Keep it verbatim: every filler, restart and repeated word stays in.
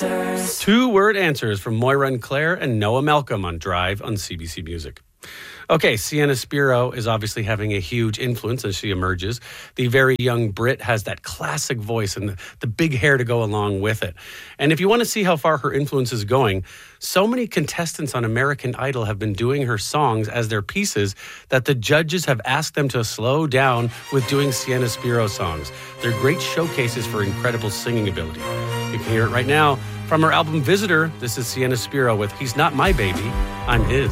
answers. Two-word answers from Moira and Claire and Noah Malcolm on Drive on C B C Music. Okay, Sienna Spiro is obviously having a huge influence as she emerges. The very young Brit has that classic voice and the, the big hair to go along with it. And if you want to see how far her influence is going, so many contestants on American Idol have been doing her songs as their pieces that the judges have asked them to slow down with doing Sienna Spiro songs. They're great showcases for incredible singing ability. You can hear it right now from her album Visitor. This is Sienna Spiro with He's Not My Baby, I'm His.